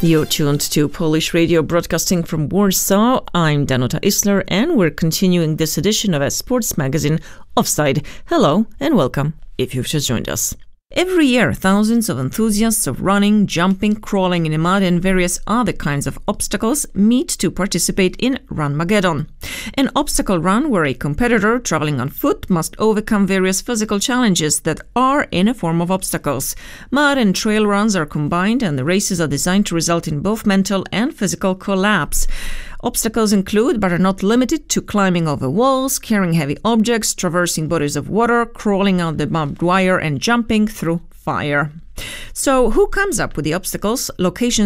You're tuned to Polish Radio broadcasting from Warsaw. I'm Danuta Isler, and we're continuing this edition of our sports magazine, Offside. Hello and welcome if you've just joined us. Every year, thousands of enthusiasts of running, jumping, crawling in the mud and various other kinds of obstacles meet to participate in Runmageddon, an obstacle run where a competitor traveling on foot must overcome various physical challenges that are in a form of obstacles. Mud and trail runs are combined, and the races are designed to result in both mental and physical collapse. Obstacles include, but are not limited to, climbing over walls, carrying heavy objects, traversing bodies of water, crawling out the barbed wire, and jumping through fire. So, who comes up with the obstacles, locations,